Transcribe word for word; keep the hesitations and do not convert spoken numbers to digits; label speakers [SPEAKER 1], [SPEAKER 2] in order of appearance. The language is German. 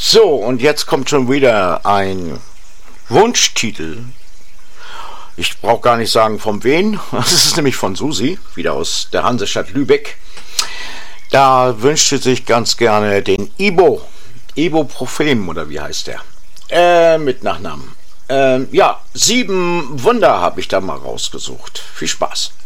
[SPEAKER 1] So, und jetzt kommt schon wieder ein Wunschtitel. Ich brauche gar nicht sagen von wen. Das ist nämlich von Susi, wieder aus der Hansestadt Lübeck. Da wünschte sich ganz gerne den Ibo. Ibuprofen, oder wie heißt der? Äh, mit Nachnamen. Ähm, ja, sieben Wunder habe ich da mal rausgesucht. Viel Spaß.